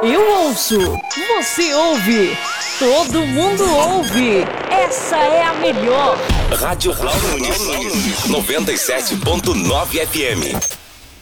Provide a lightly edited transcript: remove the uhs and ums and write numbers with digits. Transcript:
Eu ouço, você ouve, todo mundo ouve. Essa é a melhor. Rádio Cloud 97.9 FM.